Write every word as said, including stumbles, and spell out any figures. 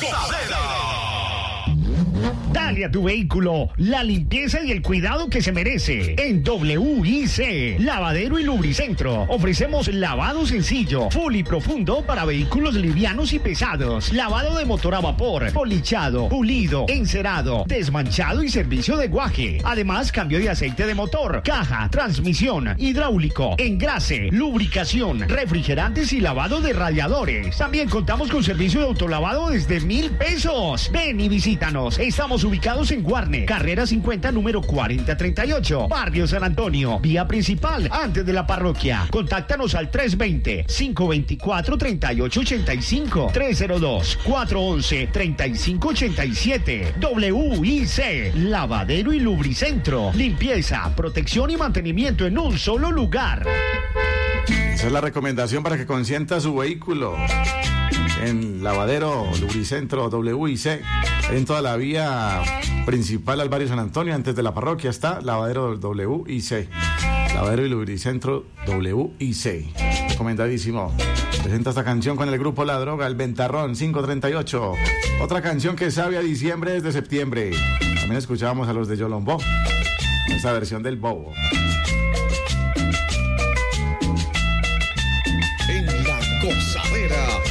Dale a tu vehículo la limpieza y el cuidado que se merece. En W I C, Lavadero y Lubricentro, ofrecemos lavado sencillo, full y profundo para vehículos livianos y pesados. Lavado de motor a vapor, polichado, pulido, encerado, desmanchado y servicio de guaje. Además, cambio de aceite de motor, caja, transmisión, hidráulico, engrase, lubricación, refrigerantes y lavado de radiadores. También contamos con servicio de autolavado desde mil pesos. Ven y visítanos. Estamos ubicados en Guarne, carrera cincuenta, número cuarenta treinta y ocho, Barrio San Antonio, vía principal, antes de la parroquia. Contáctanos al tres veinte, cinco veinticuatro, treinta y ocho ochenta y cinco, tres cero dos, cuatro once, treinta y cinco ochenta y siete. W I C, Lavadero y Lubricentro. Limpieza, protección y mantenimiento en un solo lugar. Esa es la recomendación para que consienta su vehículo. En Lavadero, Lubricentro, W I C, en toda la vía principal al barrio San Antonio, antes de la parroquia está Lavadero W I C. Lavadero y Lubricentro W I C. Recomendadísimo. Presenta esta canción con el grupo La Droga, El Ventarrón, cinco treinta y ocho. Otra canción que sabe a diciembre desde septiembre. También escuchábamos a los de Yolombó, esta versión del Bobo. En La Gozadera,